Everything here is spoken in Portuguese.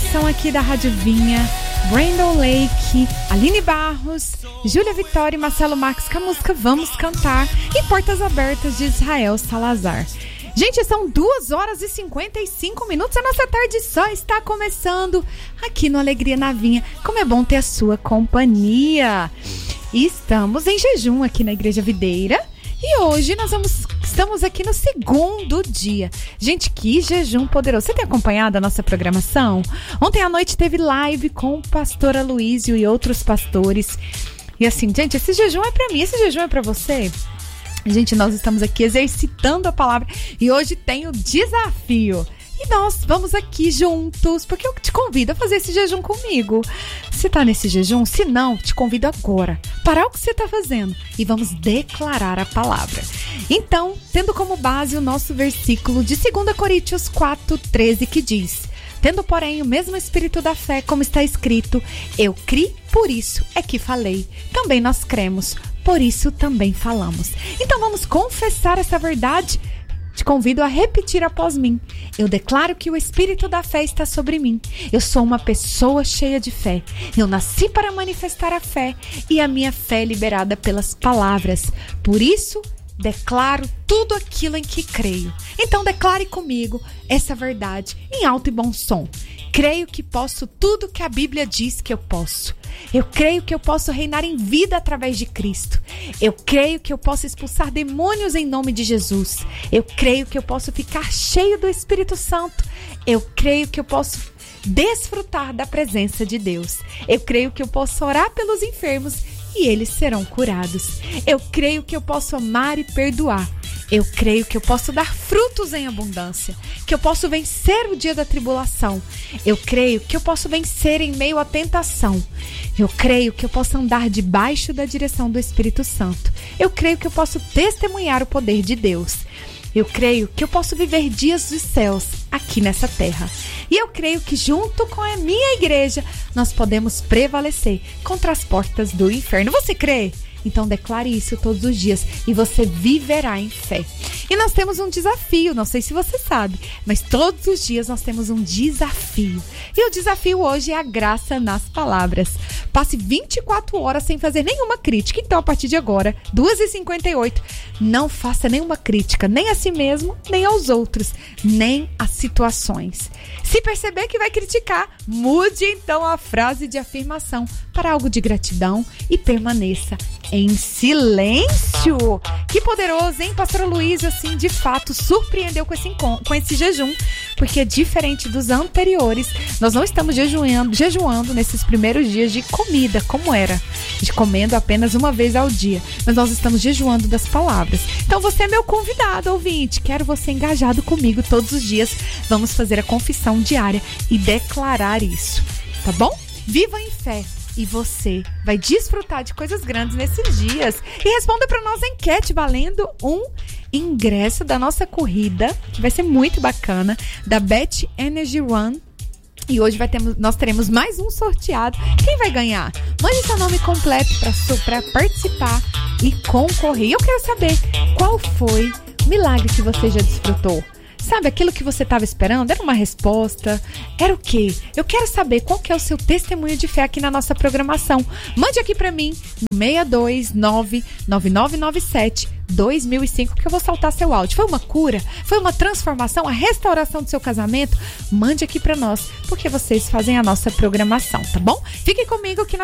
programação aqui da Rádio Vinha, Brandon Lake, Aline Barros, Júlia Vitória e Marcelo Marques com a música Vamos Cantar e Portas Abertas de Israel Salazar. Gente, são 2h55, a nossa tarde só está começando aqui no Alegria na Vinha. Como é bom ter a sua companhia. E estamos em jejum aqui na Igreja Videira e hoje estamos aqui no segundo dia. Gente, que jejum poderoso. Você tem acompanhado a nossa programação? Ontem à noite teve live com o pastor Aloísio e outros pastores. E assim, gente, esse jejum é para mim, esse jejum é para você. Gente, nós estamos aqui exercitando a palavra e hoje tem o desafio. E nós vamos aqui juntos, porque eu te convido a fazer esse jejum comigo. Você está nesse jejum? Se não, te convido agora. Parar o que você está fazendo e vamos declarar a palavra. Então, tendo como base o nosso versículo de 2 Coríntios 4:13, que diz: tendo, porém, o mesmo espírito da fé, como está escrito, eu criei, por isso é que falei. Também nós cremos, por isso também falamos. Então vamos confessar essa verdade. Te convido a repetir após mim. Eu declaro que o Espírito da fé está sobre mim. Eu sou uma pessoa cheia de fé. Eu nasci para manifestar a fé e a minha fé é liberada pelas palavras. Por isso, declaro tudo aquilo em que creio. Então declare comigo essa verdade em alto e bom som. Creio que posso tudo que a Bíblia diz que eu posso. Eu creio que eu posso reinar em vida através de Cristo. Eu creio que eu posso expulsar demônios em nome de Jesus. Eu creio que eu posso ficar cheio do Espírito Santo. Eu creio que eu posso desfrutar da presença de Deus. Eu creio que eu posso orar pelos enfermos e eles serão curados. Eu creio que eu posso amar e perdoar. Eu creio que eu posso dar frutos em abundância, que eu posso vencer o dia da tribulação. Eu creio que eu posso vencer em meio à tentação. Eu creio que eu posso andar debaixo da direção do Espírito Santo. Eu creio que eu posso testemunhar o poder de Deus. Eu creio que eu posso viver dias dos céus aqui nessa terra. E eu creio que junto com a minha igreja nós podemos prevalecer contra as portas do inferno. Você crê? Então declare isso todos os dias e você viverá em fé. E nós temos um desafio, não sei se você sabe, mas todos os dias nós temos um desafio. E o desafio hoje é a graça nas palavras. Passe 24 horas sem fazer nenhuma crítica. Então, a partir de agora, 2h58, não faça nenhuma crítica, nem a si mesmo, nem aos outros, nem às situações. Se perceber que vai criticar, mude então a frase de afirmação para algo de gratidão e permaneça em silêncio. Que poderoso, hein? Pastor Luiz, assim, de fato, surpreendeu com esse jejum, porque diferente dos anteriores, nós não estamos jejuando nesses primeiros dias de comida, como era, de comendo apenas uma vez ao dia, mas nós estamos jejuando das palavras. Então você é meu convidado, ouvinte, quero você engajado comigo todos os dias. Vamos fazer a confissão diária e declarar isso, tá bom? Viva em fé. E você vai desfrutar de coisas grandes nesses dias. E responda para nós a enquete valendo um ingresso da nossa corrida, que vai ser muito bacana, da Bet Energy Run. E hoje nós teremos mais um sorteado. Quem vai ganhar? Mande seu nome completo para participar e concorrer. E eu quero saber qual foi o milagre que você já desfrutou. Sabe, aquilo que você estava esperando? Era uma resposta? Era o quê? Eu quero saber qual que é o seu testemunho de fé aqui na nossa programação. Mande aqui para mim, 629-9997-2005, que eu vou soltar seu áudio. Foi uma cura? Foi uma transformação? A restauração do seu casamento? Mande aqui para nós, porque vocês fazem a nossa programação, tá bom? Fiquem comigo que